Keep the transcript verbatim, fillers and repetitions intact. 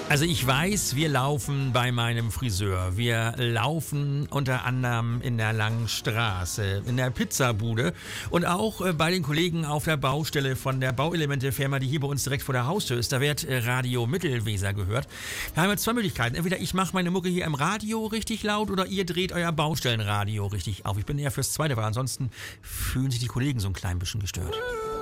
Also ich weiß, wir laufen bei meinem Friseur. Wir laufen unter anderem in der Langen Straße, in der Pizzabude und auch äh, bei den Kollegen auf der Baustelle von der Bauelemente-Firma, die hier bei uns direkt vor der Haustür ist. Da wird äh, Radio Mittelweser gehört. Wir haben jetzt zwei Möglichkeiten. Entweder ich mache meine Mucke hier im Radio richtig laut oder ihr dreht euer Baustellenradio richtig auf. Ich bin eher fürs Zweite, weil ansonsten fühlen sich die Kollegen so ein klein bisschen gestört.